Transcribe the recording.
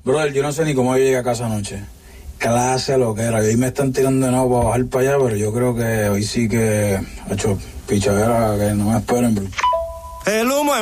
Brother, yo no sé ni cómo yo llegué a casa anoche. Clase lo que era. Y hoy me están tirando de nuevo para bajar para allá, pero yo creo que hoy sí que, hecho pichadera, que no me esperen, bro. El humo